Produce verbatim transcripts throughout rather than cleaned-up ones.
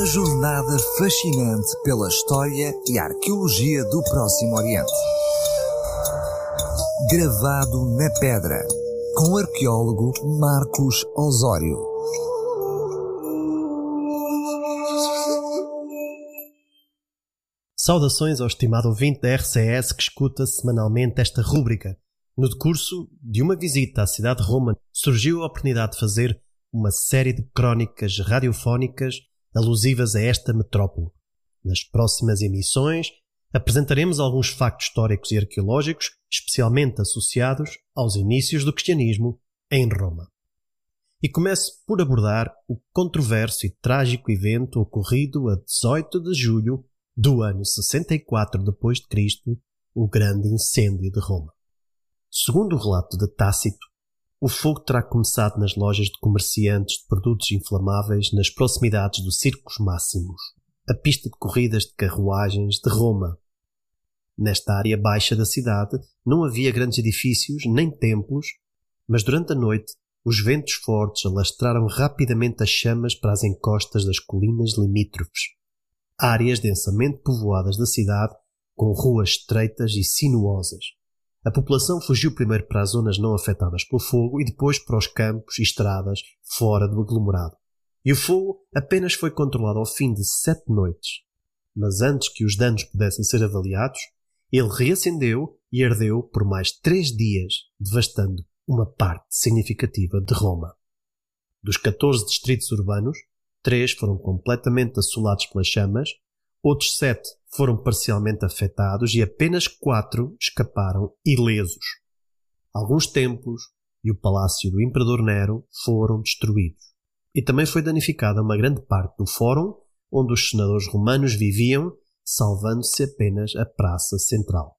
A jornada fascinante pela história e arqueologia do Próximo Oriente. Gravado na pedra, com o arqueólogo Marcos Osório. Saudações ao estimado ouvinte da R C S que escuta semanalmente esta rúbrica. No decurso de uma visita à cidade de Roma, surgiu a oportunidade de fazer uma série de crónicas radiofónicas alusivas a esta metrópole. Nas próximas emissões, apresentaremos alguns factos históricos e arqueológicos, especialmente associados aos inícios do cristianismo em Roma. E começo por abordar o controverso e trágico evento ocorrido a dezoito de julho do ano sessenta e quatro depois de Cristo, o grande incêndio de Roma. Segundo o relato de Tácito, o fogo terá começado nas lojas de comerciantes de produtos inflamáveis nas proximidades do Circus Maximus, a pista de corridas de carruagens de Roma. Nesta área baixa da cidade não havia grandes edifícios nem templos, mas durante a noite os ventos fortes alastraram rapidamente as chamas para as encostas das colinas limítrofes, áreas densamente povoadas da cidade com ruas estreitas e sinuosas. A população fugiu primeiro para as zonas não afetadas pelo fogo e depois para os campos e estradas fora do aglomerado. E o fogo apenas foi controlado ao fim de sete noites. Mas antes que os danos pudessem ser avaliados, ele reacendeu e ardeu por mais três dias, devastando uma parte significativa de Roma. Dos catorze distritos urbanos, três foram completamente assolados pelas chamas, outros sete foram parcialmente afetados e apenas quatro escaparam ilesos. Alguns templos e o palácio do Imperador Nero foram destruídos. E também foi danificada uma grande parte do fórum onde os senadores romanos viviam, salvando-se apenas a praça central.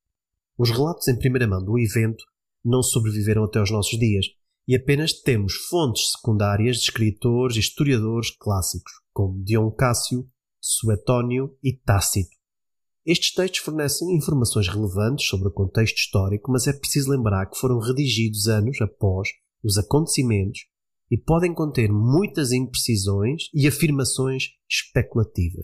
Os relatos em primeira mão do evento não sobreviveram até aos nossos dias e apenas temos fontes secundárias de escritores e historiadores clássicos, como Dion Cássio, Suetónio e Tácito. Estes textos fornecem informações relevantes sobre o contexto histórico, mas é preciso lembrar que foram redigidos anos após os acontecimentos e podem conter muitas imprecisões e afirmações especulativas.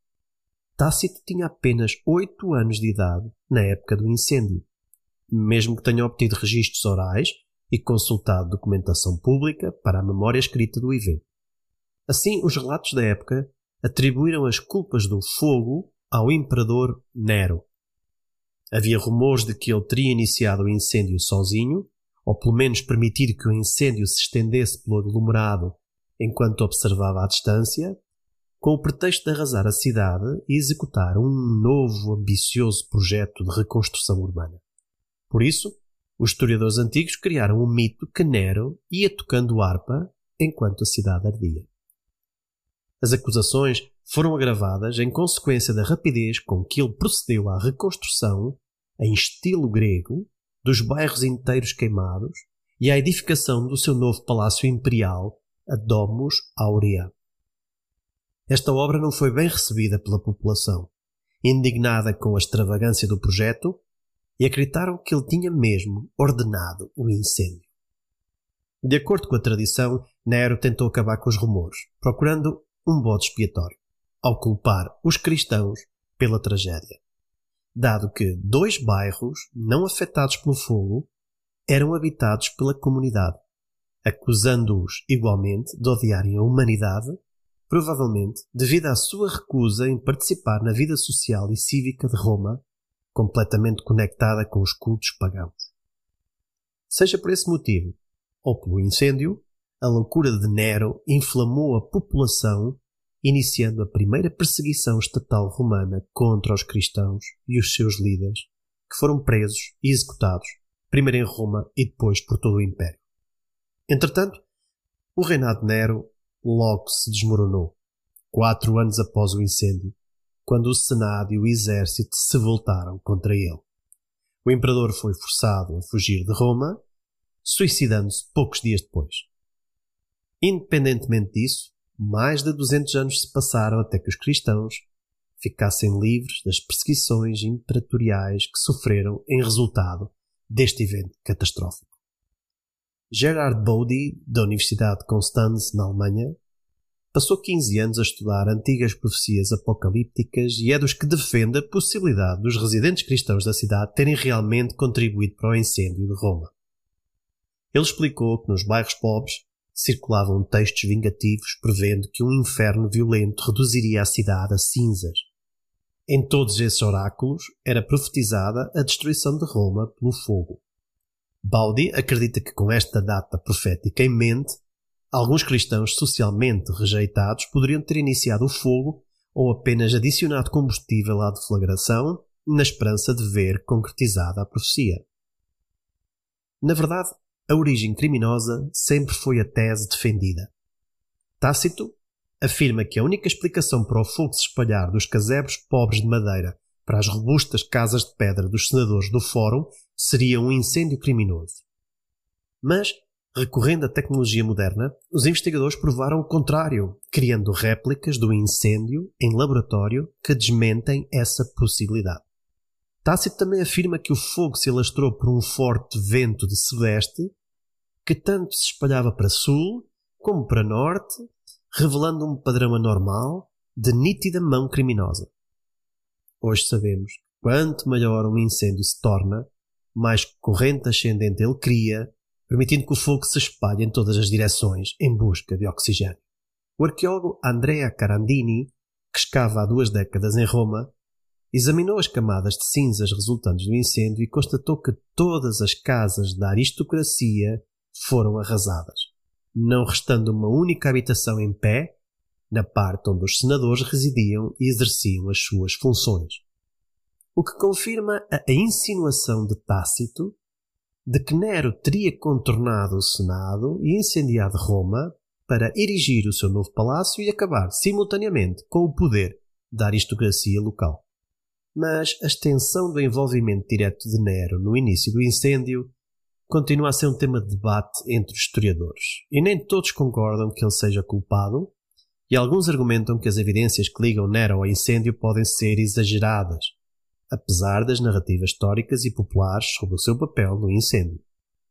Tácito tinha apenas oito anos de idade na época do incêndio, mesmo que tenha obtido registros orais e consultado documentação pública para a memória escrita do evento. Assim, os relatos da época atribuíram as culpas do fogo ao imperador Nero. Havia rumores de que ele teria iniciado o incêndio sozinho, ou pelo menos permitido que o incêndio se estendesse pelo aglomerado enquanto observava à distância, com o pretexto de arrasar a cidade e executar um novo ambicioso projeto de reconstrução urbana. Por isso, os historiadores antigos criaram um mito que Nero ia tocando harpa enquanto a cidade ardia. As acusações foram agravadas em consequência da rapidez com que ele procedeu à reconstrução, em estilo grego, dos bairros inteiros queimados e à edificação do seu novo palácio imperial, a Domus Aurea. Esta obra não foi bem recebida pela população, indignada com a extravagância do projeto, e acreditaram que ele tinha mesmo ordenado o incêndio. De acordo com a tradição, Nero tentou acabar com os rumores, procurando um bode expiatório, ao culpar os cristãos pela tragédia, dado que dois bairros não afetados pelo fogo eram habitados pela comunidade, acusando-os igualmente de odiarem a humanidade, provavelmente devido à sua recusa em participar na vida social e cívica de Roma, completamente conectada com os cultos pagãos. Seja por esse motivo, ou pelo incêndio, a loucura de Nero inflamou a população, iniciando a primeira perseguição estatal romana contra os cristãos e os seus líderes, que foram presos e executados, primeiro em Roma e depois por todo o Império. Entretanto, o reinado de Nero logo se desmoronou, quatro anos após o incêndio, quando o Senado e o exército se voltaram contra ele. O imperador foi forçado a fugir de Roma, suicidando-se poucos dias depois. Independentemente disso, mais de duzentos anos se passaram até que os cristãos ficassem livres das perseguições imperatoriais que sofreram em resultado deste evento catastrófico. Gerard Bode, da Universidade de Constance, na Alemanha, Passou quinze anos a estudar antigas profecias apocalípticas e é dos que defende a possibilidade dos residentes cristãos da cidade terem realmente contribuído para o incêndio de Roma. Ele explicou que nos bairros pobres circulavam textos vingativos prevendo que um inferno violento reduziria a cidade a cinzas. Em todos esses oráculos era profetizada a destruição de Roma pelo fogo. Baudi acredita que com esta data profética em mente, alguns cristãos socialmente rejeitados poderiam ter iniciado o fogo ou apenas adicionado combustível à deflagração na esperança de ver concretizada a profecia. Na verdade, a origem criminosa sempre foi a tese defendida. Tácito afirma que a única explicação para o fogo se espalhar dos casebres pobres de madeira para as robustas casas de pedra dos senadores do Fórum seria um incêndio criminoso. Mas, recorrendo à tecnologia moderna, os investigadores provaram o contrário, criando réplicas do incêndio em laboratório que desmentem essa possibilidade. Tácito também afirma que o fogo se alastrou por um forte vento de sudeste que tanto se espalhava para sul como para norte, revelando um padrão anormal de nítida mão criminosa. Hoje sabemos que quanto maior um incêndio se torna, mais corrente ascendente ele cria, permitindo que o fogo se espalhe em todas as direções em busca de oxigênio. O arqueólogo Andrea Carandini, que escava há duas décadas em Roma, examinou as camadas de cinzas resultantes do incêndio e constatou que todas as casas da aristocracia foram arrasadas, não restando uma única habitação em pé na parte onde os senadores residiam e exerciam as suas funções. O que confirma a insinuação de Tácito de que Nero teria contornado o Senado e incendiado Roma para erigir o seu novo palácio e acabar simultaneamente com o poder da aristocracia local. Mas a extensão do envolvimento direto de Nero no início do incêndio continua a ser um tema de debate entre os historiadores, e nem todos concordam que ele seja culpado, e alguns argumentam que as evidências que ligam Nero ao incêndio podem ser exageradas, apesar das narrativas históricas e populares sobre o seu papel no incêndio.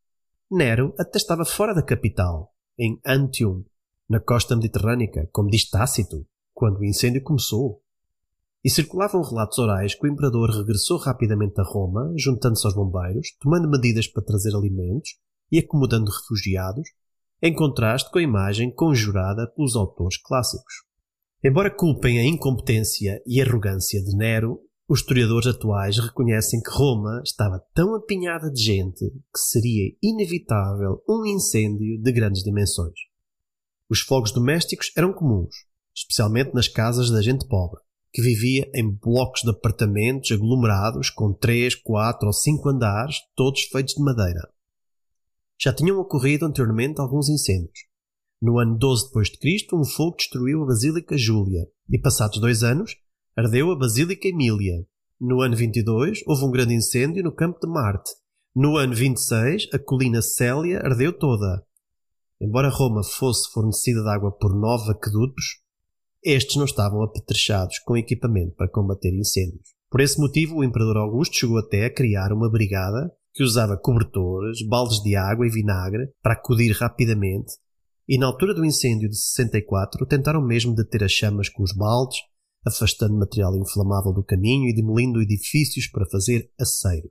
Nero até estava fora da capital, em Antium, na costa mediterrânica, como diz Tácito, quando o incêndio começou. E circulavam relatos orais que o imperador regressou rapidamente a Roma, juntando-se aos bombeiros, tomando medidas para trazer alimentos e acomodando refugiados, em contraste com a imagem conjurada pelos autores clássicos. Embora culpem a incompetência e arrogância de Nero, os historiadores atuais reconhecem que Roma estava tão apinhada de gente que seria inevitável um incêndio de grandes dimensões. Os fogos domésticos eram comuns, especialmente nas casas da gente pobre, que vivia em blocos de apartamentos aglomerados com três, quatro ou cinco andares, todos feitos de madeira. Já tinham ocorrido anteriormente alguns incêndios. No ano doze depois de Cristo, um fogo destruiu a Basílica Júlia e, passados dois anos, ardeu a Basílica Emília. No ano vinte e dois, houve um grande incêndio no Campo de Marte. No ano vinte e seis, a colina Célia ardeu toda. Embora Roma fosse fornecida de água por nove aquedutos, estes não estavam apetrechados com equipamento para combater incêndios. Por esse motivo, o imperador Augusto chegou até a criar uma brigada que usava cobertores, baldes de água e vinagre para acudir rapidamente, e na altura do incêndio de sessenta e quatro tentaram mesmo deter as chamas com os baldes, afastando material inflamável do caminho e demolindo edifícios para fazer aceiros.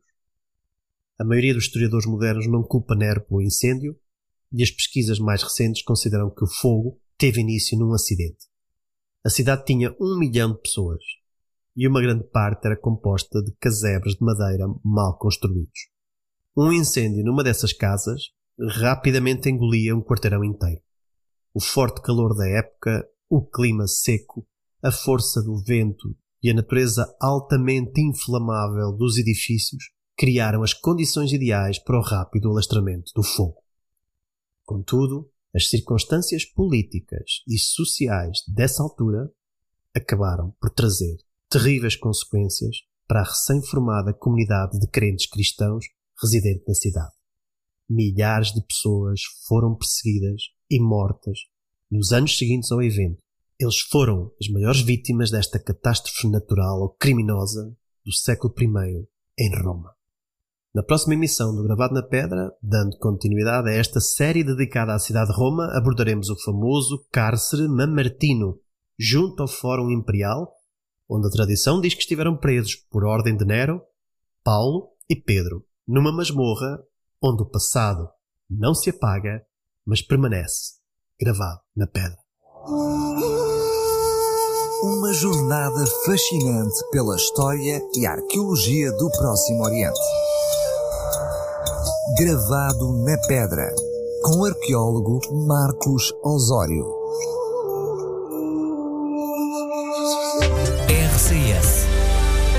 A maioria dos historiadores modernos não culpa Nero pelo incêndio, e as pesquisas mais recentes consideram que o fogo teve início num acidente. A cidade tinha um milhão de pessoas, e uma grande parte era composta de casebres de madeira mal construídos. Um incêndio numa dessas casas rapidamente engolia um quarteirão inteiro. O forte calor da época, o clima seco, a força do vento e a natureza altamente inflamável dos edifícios criaram as condições ideais para o rápido alastramento do fogo. Contudo, as circunstâncias políticas e sociais dessa altura acabaram por trazer terríveis consequências para a recém-formada comunidade de crentes cristãos residente na cidade. Milhares de pessoas foram perseguidas e mortas nos anos seguintes ao evento. Eles foram as maiores vítimas desta catástrofe natural ou criminosa do século primeiro em Roma. Na próxima emissão do Gravado na Pedra, dando continuidade a esta série dedicada à cidade de Roma, abordaremos o famoso cárcere Mamertino, junto ao Fórum Imperial, onde a tradição diz que estiveram presos por ordem de Nero, Paulo e Pedro, numa masmorra onde o passado não se apaga, mas permanece gravado na pedra. Uma jornada fascinante pela história e arqueologia do Próximo Oriente. Gravado na Pedra, com o arqueólogo Marcos Osório.